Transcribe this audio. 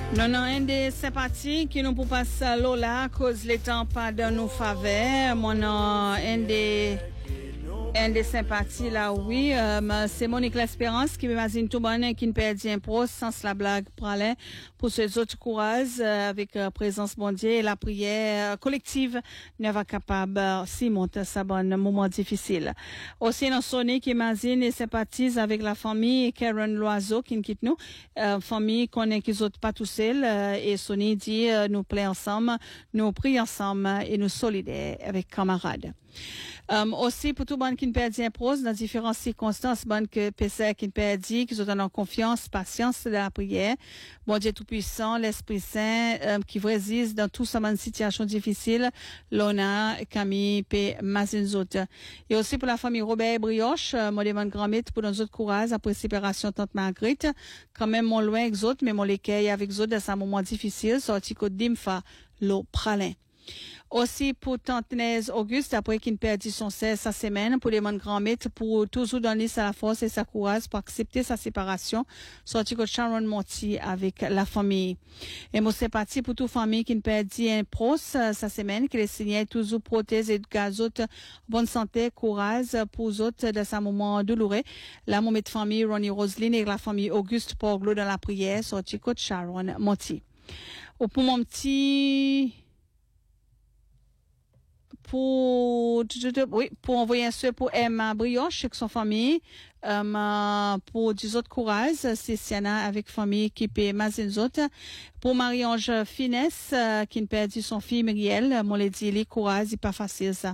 Non, un des sympathies qui nous pour passer là, cause les temps pas dans nos faveurs. Mon un des sympathies là, oui, c'est Monique L'Espérance qui m'imagine tout bon qui ne perd un pro sans la blague pour ces autres courage avec présence mondiale et la prière collective ne va capable si monte sa bonne moment difficile. Aussi dans Sonny qui imagine et sympathise avec la famille Karen Loiseau qui quitte nous, famille qu'on est qui autres pas tout seul et Sonny dit nous plaît ensemble, nous prions ensemble et nous solidaires avec camarades. Aussi pour tout le monde qui ne perd un prose dans différentes circonstances, bonne que PC qui ne perd qui sont en confiance, patience de la prière. Bon Dieu Tout-Puissant, l'Esprit Saint, qui vous résiste dans toute sa situation difficile, Lona, Camille, P. Mazinzot. Et aussi pour la famille Robert Brioche, mon demande grand-mère pour nos autres courage après séparation tante Marguerite. Quand même, mon loin avec autres, mais mon l'écueil avec autres dans un moment difficile, sorti côte d'Imfa, l'eau pralin. Aussi pour tante Thérèse Auguste, après qu'il perdit son 16 sa semaine, pour les mon grand-mère, pour toujours donner sa force et sa courage pour accepter sa séparation, sorti que Sharon Monti avec la famille. Et moi, c'est parti pour toute famille qui perdit un pros sa semaine, qui les signait toujours prothèse et gazot, bonne santé, courage pour eux autres de sa moment douloureux. La maman de famille, Ronnie Roseline et la famille Auguste Porglo dans la prière, sorti que Sharon Monti. Ou pour mon petit, pour envoyer un souhait pour Emma Brioche avec son famille, pour des autres courage, c'est Siana avec famille qui paie Mazenzot, pour Marie-Ange Finesse, qui ne perdit son fille Muriel, mon lady, les courage, c'est pas facile ça.